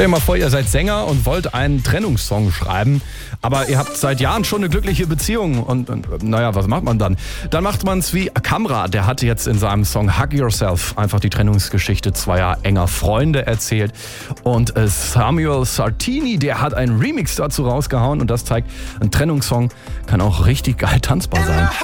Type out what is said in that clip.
Stell dir mal vor, ihr seid Sänger und wollt einen Trennungssong schreiben, aber ihr habt seit Jahren schon eine glückliche Beziehung und naja, was macht man dann? Dann macht man es wie Kamra, der hat jetzt in seinem Song Hug Yourself einfach die Trennungsgeschichte zweier enger Freunde erzählt und Samuel Sartini, der hat einen Remix dazu rausgehauen und das zeigt, ein Trennungssong kann auch richtig geil tanzbar sein.